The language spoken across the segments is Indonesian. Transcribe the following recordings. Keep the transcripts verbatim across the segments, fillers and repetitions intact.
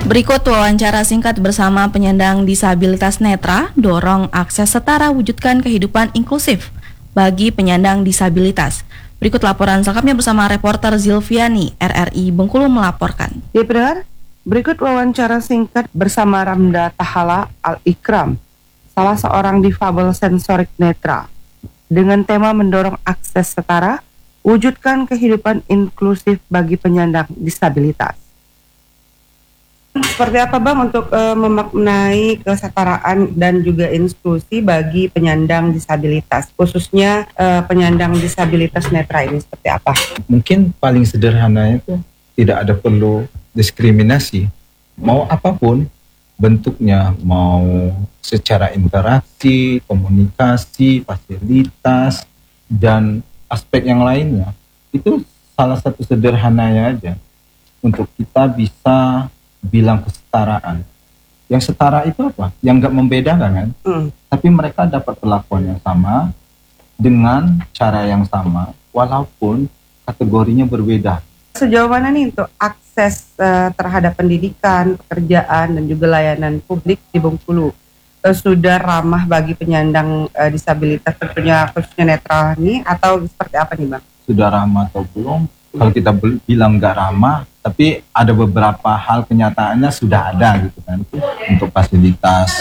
Berikut wawancara singkat bersama penyandang disabilitas netra, dorong akses setara, wujudkan kehidupan inklusif bagi penyandang disabilitas. Berikut laporan selengkapnya bersama reporter Zilviani, R R I Bengkulu melaporkan. Ya pendengar, berikut wawancara singkat bersama Ramda Tahala Al-Ikram, salah seorang difabel sensorik netra, dengan tema mendorong akses setara, wujudkan kehidupan inklusif bagi penyandang disabilitas. Seperti apa Bang untuk uh, memaknai kesetaraan dan juga inklusi bagi penyandang disabilitas, khususnya uh, penyandang disabilitas netra ini seperti apa? Mungkin paling sederhananya itu tidak ada perlu diskriminasi, mau apapun bentuknya, mau secara interaksi, komunikasi, fasilitas, dan aspek yang lainnya. Itu salah satu sederhananya aja untuk kita bisa bilang kesetaraan. Yang setara itu apa? Yang nggak membedakan kan? Mm. Tapi mereka dapat perlakuan yang sama dengan cara yang sama, walaupun kategorinya berbeda. Sejauh mana nih untuk akses uh, terhadap pendidikan, pekerjaan, dan juga layanan publik di Bengkulu uh, sudah ramah bagi penyandang uh, disabilitas, tentunya khususnya netra ini, atau seperti apa nih Bang? Sudah ramah atau belum? Kalau kita bilang nggak ramah, tapi ada beberapa hal kenyataannya sudah ada gitu kan, untuk fasilitas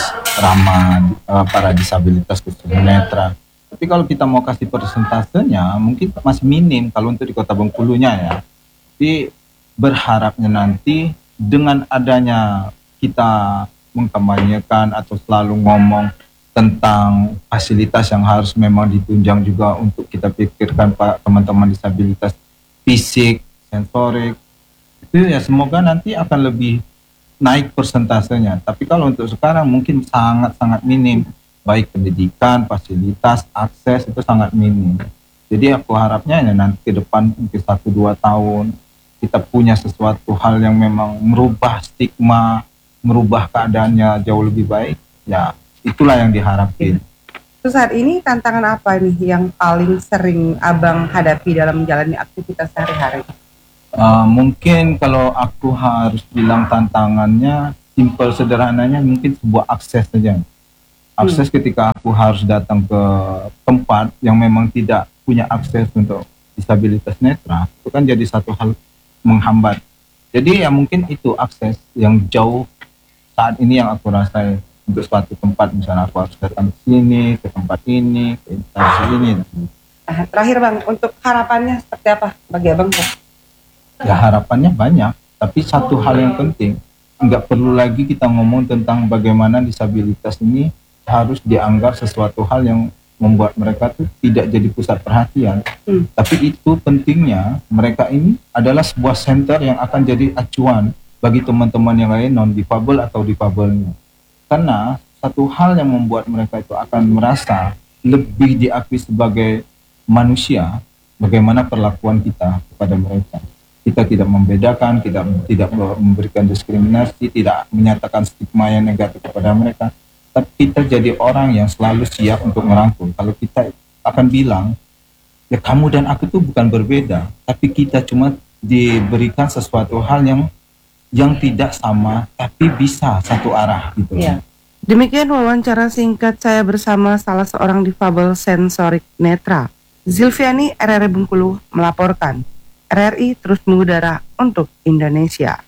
ramah uh, para disabilitas khususnya netra. Tapi kalau kita mau kasih persentasenya mungkin masih minim kalau untuk di Kota Bengkulunya ya. Tapi berharapnya nanti dengan adanya kita mengkampanyekan atau selalu ngomong tentang fasilitas yang harus memang ditunjang juga untuk kita pikirkan Pak teman-teman disabilitas fisik, sensorik, itu ya semoga nanti akan lebih naik persentasenya. Tapi kalau untuk sekarang mungkin sangat-sangat minim, baik pendidikan, fasilitas, akses itu sangat minim. Jadi aku harapnya ya nanti ke depan mungkin satu dua tahun kita punya sesuatu hal yang memang merubah stigma, merubah keadaannya jauh lebih baik, ya itulah yang diharapkan. Terus saat ini tantangan apa nih yang paling sering Abang hadapi dalam menjalani aktivitas sehari-hari? Uh, mungkin kalau aku harus bilang tantangannya, simpel sederhananya mungkin sebuah akses saja. Akses hmm. ketika aku harus datang ke tempat yang memang tidak punya akses untuk disabilitas netra, itu kan jadi satu hal menghambat. Jadi ya mungkin itu akses yang jauh saat ini yang aku rasain. Untuk suatu tempat, misalnya aku harus datang ke sini, ke tempat ini, ke instansi ini. Nah, terakhir Bang, untuk harapannya seperti apa bagi Abang? Ya harapannya banyak, tapi satu hal yang penting, nggak perlu lagi kita ngomong tentang bagaimana disabilitas ini harus dianggap sesuatu hal yang membuat mereka tuh tidak jadi pusat perhatian. Hmm. Tapi itu pentingnya mereka ini adalah sebuah center yang akan jadi acuan bagi teman-teman yang lain non-difabel atau difabelnya. Karena satu hal yang membuat mereka itu akan merasa lebih diakui sebagai manusia, bagaimana perlakuan kita kepada mereka. Kita tidak membedakan, kita tidak memberikan diskriminasi, tidak menyatakan stigma yang negatif kepada mereka. Tapi kita jadi orang yang selalu siap untuk merangkul. Kalau kita akan bilang, ya kamu dan aku tuh bukan berbeda, tapi kita cuma diberikan sesuatu hal yang yang tidak sama tapi bisa satu arah gitu. Ya. Demikian wawancara singkat saya bersama salah seorang difabel sensorik netra. Zilviani, R R I Bengkulu melaporkan. R R I terus mengudara untuk Indonesia.